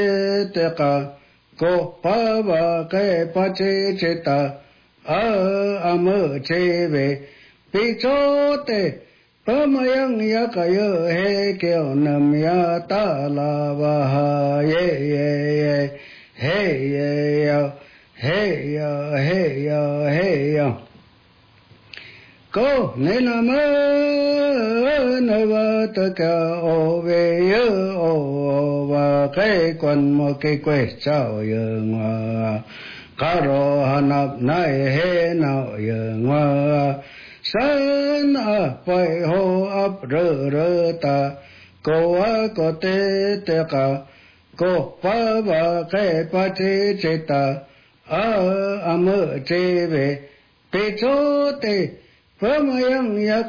te ka ko pa va ke pa che che ta a am che ve pi cho te pa ma yang ya ka yo he ke nam ya ta la va ha ye ye ye he ye ya he ya he ya he ya ko ne na ma na va ta ka o ve yo o va cái quan mo cái quê chào yo nga ca ro hanap nai he na yo nga san a pai ho ap rơ ta ko a ko te ka ko pa va cái pa che ta a am che ve pe cho te pa ma yang ya